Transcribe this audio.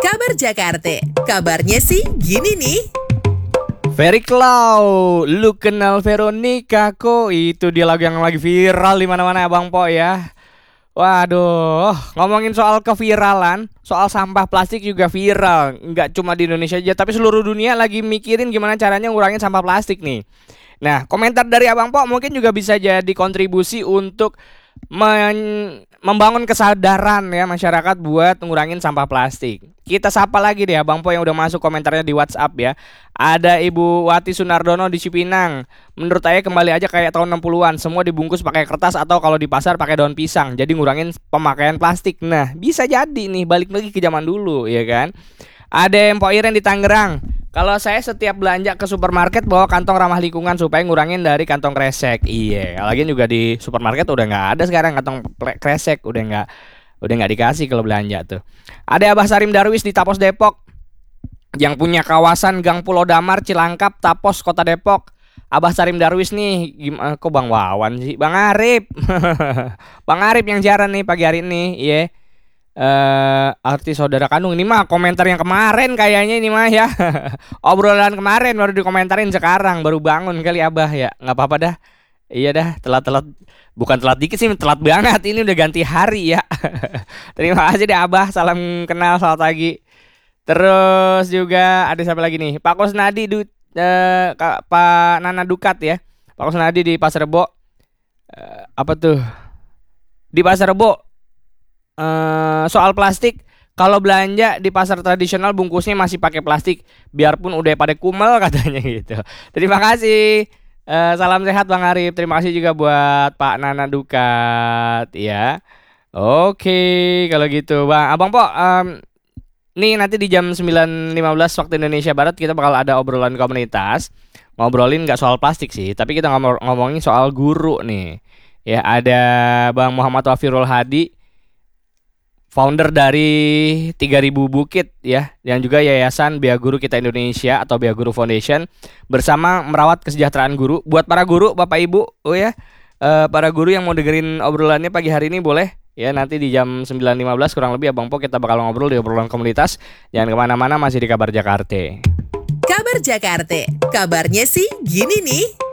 Kabar Jakarta, kabarnya sih gini nih. Very Cloud, lu kenal Veronica kok? Itu dia lagu yang lagi viral di mana-mana ya Bang Po ya. Waduh, ngomongin soal keviralan, soal sampah plastik juga viral. Nggak cuma di Indonesia aja, tapi seluruh dunia lagi mikirin gimana caranya ngurangin sampah plastik nih. Nah, komentar dari Abang Po mungkin juga bisa jadi kontribusi untuk membangun kesadaran ya masyarakat buat ngurangin sampah plastik. Kita sapa lagi deh Abang Po yang udah masuk komentarnya di WhatsApp ya. Ada Ibu Wati Sunardono di Cipinang. Menurut saya kembali aja kayak tahun 60-an, semua dibungkus pakai kertas atau kalau di pasar pakai daun pisang. Jadi ngurangin pemakaian plastik. Nah, bisa jadi nih balik lagi ke zaman dulu ya kan. Ada Mpok Iren di Tangerang. Kalau saya setiap belanja ke supermarket bawa kantong ramah lingkungan supaya ngurangin dari kantong kresek. Iya, lagian juga di supermarket udah nggak ada sekarang kantong kresek, udah nggak dikasih kalau belanja tuh. Ada Abah Sarim Darwis di Tapos Depok yang punya kawasan Gang Pulau Damar, Cilangkap, Tapos, Kota Depok. Abah Sarim Darwis nih, gimana kok Bang Wawan sih? Bang Arif. Bang Arif yang siaran nih pagi hari ini, iya. Artis saudara kandung ini mah komentar yang kemarin kayaknya ini mah ya. Obrolan kemarin baru dikomentarin sekarang, baru bangun kali Abah ya. Nggak apa-apa dah. Iya dah, telat-telat. Bukan telat dikit sih, telat banget. Ini udah ganti hari ya. Terima kasih deh Abah, salam kenal, selamat pagi. Terus juga ada siapa lagi nih? Pak Kusnadi Pak Nana Dukat ya. Pak Kusnadi di Pasar Rebo. Apa tuh? Di Pasar Rebo. Soal plastik, kalau belanja di pasar tradisional bungkusnya masih pakai plastik, biarpun udah pada kumel katanya gitu. Terima kasih. Salam sehat Bang Arif. Terima kasih juga buat Pak Nana Dukat ya. Oke, kalau gitu Bang. Abang Po, nih nanti di jam 9.15 waktu Indonesia Barat kita bakal ada obrolan komunitas. Ngobrolin gak soal plastik sih, tapi kita ngomongin soal guru nih. Ya, ada Bang Muhammad Wafirul Hadi, founder dari 3000 Bukit ya, dan juga Yayasan Bia Guru Kita Indonesia atau Bia Guru Foundation, bersama merawat kesejahteraan guru. Buat para guru, Bapak Ibu, para guru yang mau dengerin obrolannya pagi hari ini boleh ya, nanti di jam 9.15 kurang lebih Abang Po kita bakal ngobrol di obrolan komunitas. Jangan kemana-mana, masih di Kabar Jakarta. Kabar Jakarta, kabarnya sih gini nih.